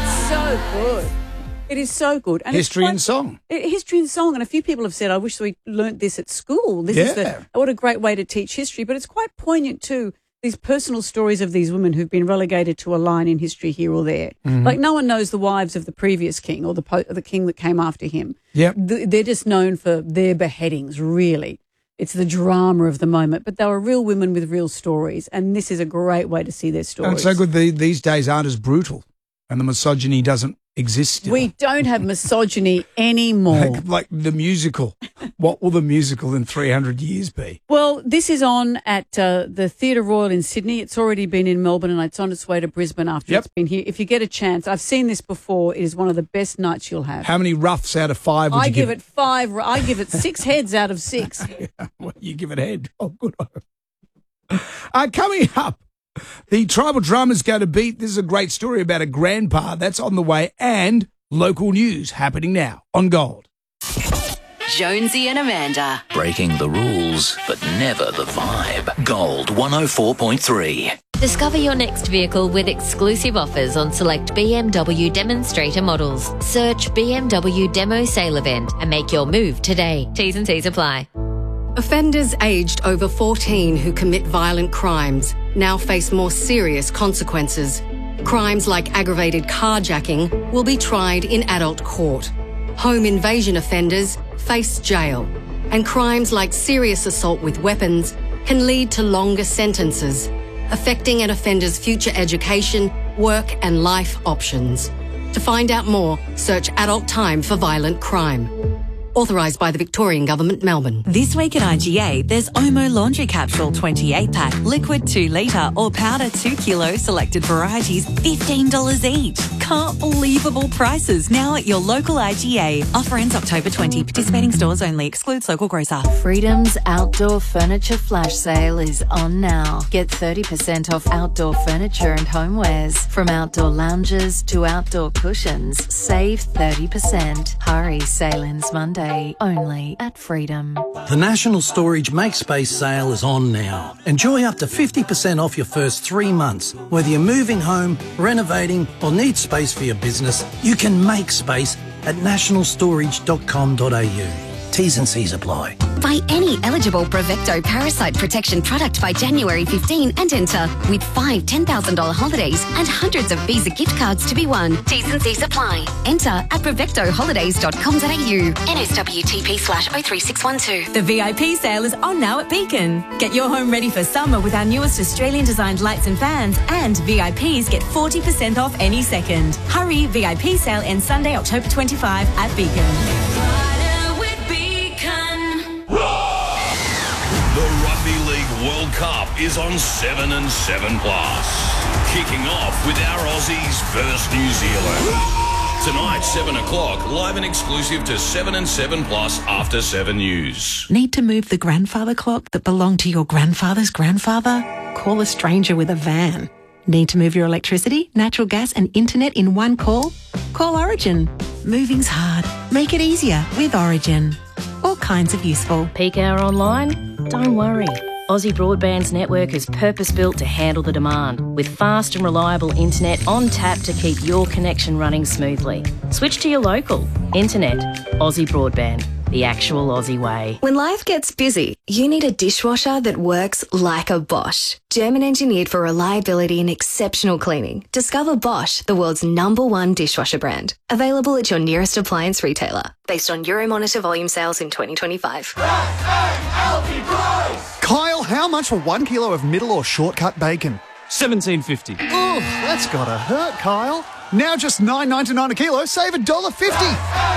It's so good. It is so good. And History and song. History and song. And a few people have said, I wish we learnt this at school. What a great way to teach history. But it's quite poignant too, these personal stories of these women who've been relegated to a line in history here or there. Mm-hmm. Like no one knows the wives of the previous king or the king that came after him. Yep. They're just known for their beheadings, really. It's the drama of the moment. But they were real women with real stories. And this is a great way to see their stories. And it's so good these days aren't as brutal and the misogyny doesn't exist still. We don't have misogyny anymore. Like the musical. What will the musical in 300 years be? Well, this is on at the Theatre Royal in Sydney. It's already been in Melbourne and it's on its way to Brisbane after it's been here. If you get a chance, I've seen this before. It is one of the best nights you'll have. How many roughs out of 5 would you give it? I give it 5. I give it 6 heads out of 6. Well, you give it head. Oh, good. Coming up, the tribal drama is going to beat. This is a great story about a grandpa. That's on the way. And local news happening now on Gold. Jonesy and Amanda. Breaking the rules, but never the vibe. Gold 104.3. Discover your next vehicle with exclusive offers on select BMW demonstrator models. Search BMW Demo Sale Event and make your move today. T's and C's apply. Offenders aged over 14 who commit violent crimes now face more serious consequences. Crimes like aggravated carjacking will be tried in adult court. Home invasion offenders face jail. And crimes like serious assault with weapons can lead to longer sentences, affecting an offender's future education, work and life options. To find out more, search Adult Time for Violent Crime. Authorised by the Victorian Government, Melbourne. This week at IGA, there's Omo Laundry Capsule 28-pack, liquid 2 litre or powder 2 kilo, selected varieties, $15 each. Can't believable prices now at your local IGA. Offer ends October 20. Participating stores only. Excludes local grocer. Freedom's outdoor furniture flash sale is on now. Get 30% off outdoor furniture and homewares. From outdoor lounges to outdoor cushions, save 30%. Hurry, sale ends Monday. Only at Freedom. The National Storage MakeSpace sale is on now. Enjoy up to 50% off your first 3 months. Whether you're moving home, renovating or need space for your business, you can make space at nationalstorage.com.au. T's and C's apply. Buy any eligible Brevecto parasite protection product by January 15 and enter with 5 $10,000 holidays and hundreds of Visa gift cards to be won. T's and C's apply. Enter at brevectoholidays.com.au. NSWTP/03612. The VIP sale is on now at Beacon. Get your home ready for summer with our newest Australian-designed lights and fans, and VIPs get 40% off any second. Hurry, VIP sale ends Sunday, October 25 at Beacon. The Rugby League World Cup is on 7 and 7 Plus. Kicking off with our Aussies versus New Zealand. Tonight, 7 o'clock, live and exclusive to 7 and 7 Plus after 7 News. Need to move the grandfather clock that belonged to your grandfather's grandfather? Call a stranger with a van. Need to move your electricity, natural gas and internet in one call? Call Origin. Moving's hard. Make it easier with Origin. All kinds of useful. Peak hour online? Don't worry. Aussie Broadband's network is purpose-built to handle the demand, with fast and reliable internet on tap to keep your connection running smoothly. Switch to your local. Internet. Aussie Broadband. The actual Aussie way. When life gets busy, you need a dishwasher that works like a Bosch. German engineered for reliability and exceptional cleaning. Discover Bosch, the world's #1 dishwasher brand. Available at your nearest appliance retailer. Based on Euromonitor volume sales in 2025. Kyle, how much for 1 kilo of middle or shortcut bacon? $17.50. Oh, that's gotta hurt, Kyle. Now just $9.99 a kilo, save $1.50.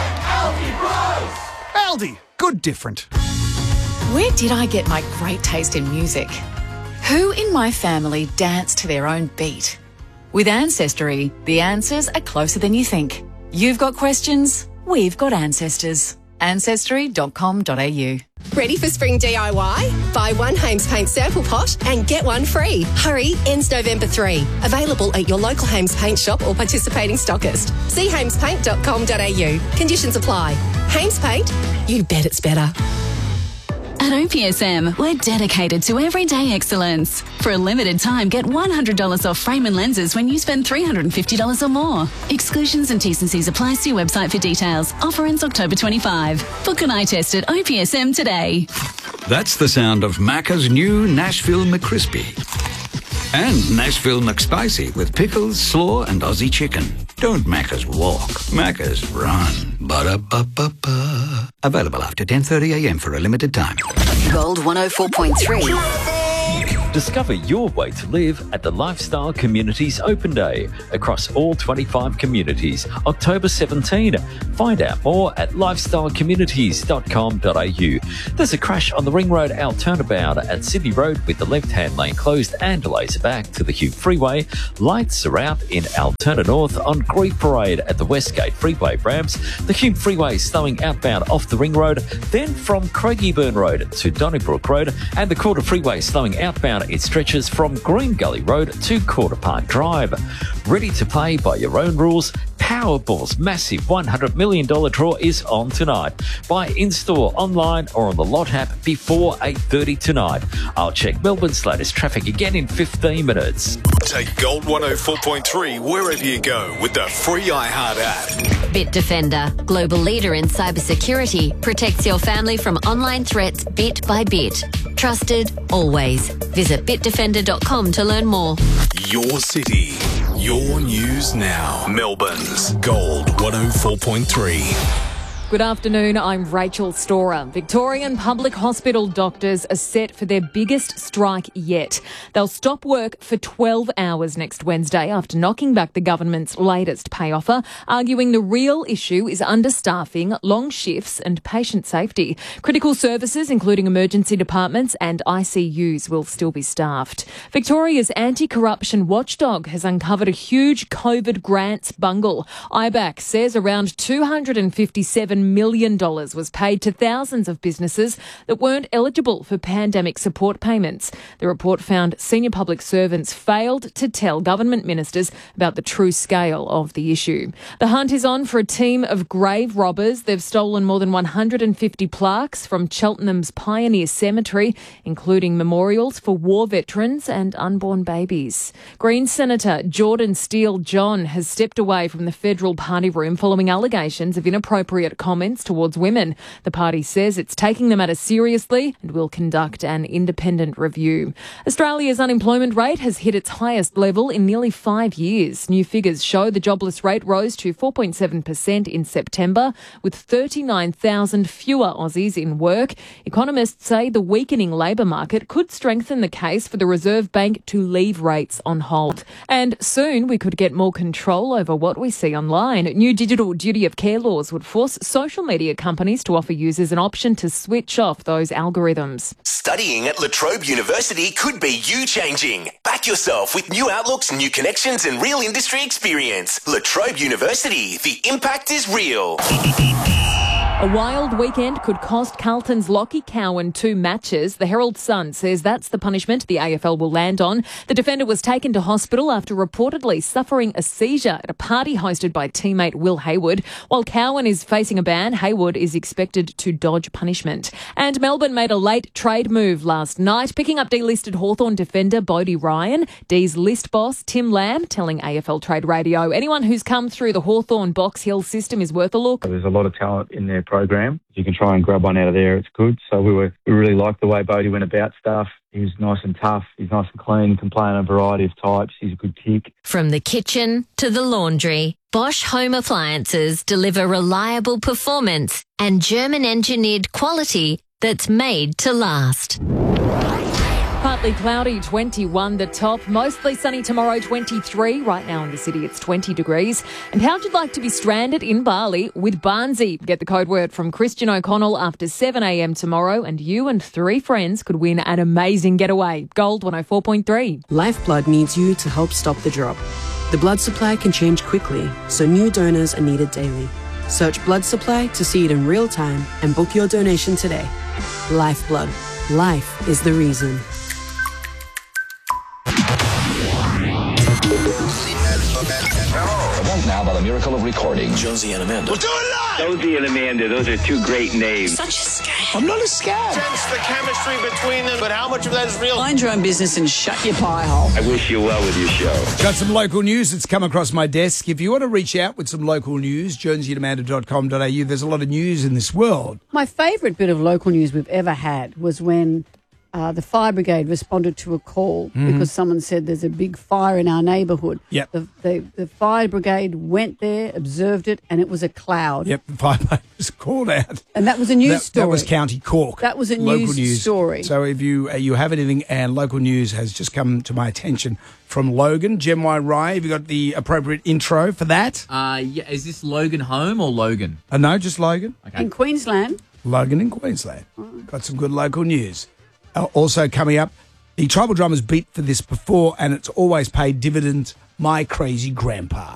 Aldi, good different. Where did I get my great taste in music? Who in my family danced to their own beat? With Ancestry, the answers are closer than you think. You've got questions, we've got ancestors. Ancestry.com.au. Ready for spring DIY? Buy one Hames Paint sample pot and get one free. Hurry, ends November 3. Available at your local Hames Paint shop or participating stockist. See hamespaint.com.au. Conditions apply. Hames Paint, you bet it's better. At OPSM, we're dedicated to everyday excellence. For a limited time, get $100 off frame and lenses when you spend $350 or more. Exclusions and T&Cs apply. See your website for details. Offer ends October 25. Book an eye test at OPSM today. That's the sound of Macca's new Nashville McCrispy. And Nashville McSpicy with pickles, slaw and Aussie chicken. Don't Macca's walk, Macca's run. Ba-da-ba-ba-ba. Available after 10:30am for a limited time. Gold 104.3. Discover your way to live at the Lifestyle Communities Open Day across all 25 communities, October 17. Find out more at lifestylecommunities.com.au. There's a crash on the Ring Road turnabout at Sydney Road with the left-hand lane closed and delays back to the Hume Freeway. Lights are out in Altona North on Grieve Parade at the Westgate Freeway ramps. The Hume Freeway slowing outbound off the Ring Road, then from Craigieburn Road to Donnybrook Road, and the Quarter Freeway slowing outbound. It stretches from Green Gully Road to Quarter Park Drive. Ready to play by your own rules? Powerball's massive $100 million draw is on tonight. Buy in-store, online or on the Lot app before 8:30 tonight. I'll check Melbourne's latest traffic again in 15 minutes. Take Gold 104.3 wherever you go with the free iHeart app. Bitdefender, global leader in cybersecurity, protects your family from online threats bit by bit. Trusted, always. Visit bitdefender.com to learn more. Your city, your news now. Melbourne's Gold 104.3. Good afternoon, I'm Rachel Storer. Victorian public hospital doctors are set for their biggest strike yet. They'll stop work for 12 hours next Wednesday after knocking back the government's latest pay offer, arguing the real issue is understaffing, long shifts and patient safety. Critical services, including emergency departments and ICUs, will still be staffed. Victoria's anti-corruption watchdog has uncovered a huge COVID grants bungle. IBAC says around $257 million was paid to thousands of businesses that weren't eligible for pandemic support payments. The report found senior public servants failed to tell government ministers about the true scale of the issue. The hunt is on for a team of grave robbers. They've stolen more than 150 plaques from Cheltenham's Pioneer Cemetery, including memorials for war veterans and unborn babies. Greens Senator Jordan Steele-John has stepped away from the federal party room following allegations of inappropriate comments towards women. The party says it's taking the matter seriously and will conduct an independent review. Australia's unemployment rate has hit its highest level in nearly 5 years. New figures show the jobless rate rose to 4.7% in September, with 39,000 fewer Aussies in work. Economists say the weakening labour market could strengthen the case for the Reserve Bank to leave rates on hold. And soon we could get more control over what we see online. New digital duty of care laws would force social media companies to offer users an option to switch off those algorithms. Studying at La Trobe University could be you changing. Back yourself with new outlooks, new connections and real industry experience. La Trobe University, the impact is real. A wild weekend could cost Carlton's Lockie Cowan 2 matches. The Herald Sun says that's the punishment the AFL will land on. The defender was taken to hospital after reportedly suffering a seizure at a party hosted by teammate Will Hayward. While Cowan is facing a ban, Hayward is expected to dodge punishment. And Melbourne made a late trade move last night, picking up delisted Hawthorn defender Bodie Ryan. D's list boss Tim Lamb telling AFL Trade Radio, anyone who's come through the Hawthorn Box Hill system is worth a look. There's a lot of talent in their program. If you can try and grab one out of there, it's good. So we really liked the way Bodie went about stuff. He was nice and tough. He's nice and clean, can play in a variety of types. He's a good kick. From the kitchen to the laundry, Bosch Home Appliances deliver reliable performance and German-engineered quality that's made to last. Partly cloudy, 21 the top. Mostly sunny tomorrow, 23. Right now in the city, it's 20 degrees. And how'd you like to be stranded in Bali with Barnsey? Get the code word from Christian O'Connell after 7 a.m. tomorrow, and you and 3 friends could win an amazing getaway. Gold 104.3. Lifeblood needs you to help stop the drop. The blood supply can change quickly, so new donors are needed daily. Search blood supply to see it in real time and book your donation today. Lifeblood. Life is the reason. now by the miracle of recording. Jonesy and Amanda. We'll do it live! Jonesy and Amanda, those are two great names. Such a scam. I'm not a scam. Sense the chemistry between them, but how much of that is real? Mind your own business and shut your pie hole. I wish you well with your show. Got some local news that's come across my desk. If you want to reach out with some local news, jonesyandamanda.com.au. There's a lot of news in this world. My favourite bit of local news we've ever had was when the fire brigade responded to a call because someone said there's a big fire in our neighbourhood. Yep. The fire brigade went there, observed it, and it was a cloud. Yep, the fire brigade was called out. And that was a news story. That was County Cork. That was a local news story. So if you have anything, and local news has just come to my attention from Logan. Gem Y Rye, have you got the appropriate intro for that? Yeah, is this Logan home or Logan? No, just Logan. Okay. In Queensland. Logan in Queensland. Got some good local news. Also coming up, the Tribal Drummers beat for this before, and it's always paid dividends. My Crazy Grandpa.